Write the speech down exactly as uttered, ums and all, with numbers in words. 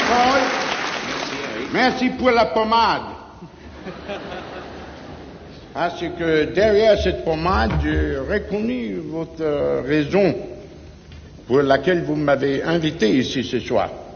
Paul. Merci pour la pommade. Parce que derrière cette pommade, j'ai reconnu votre raison pour laquelle vous m'avez invité ici ce soir.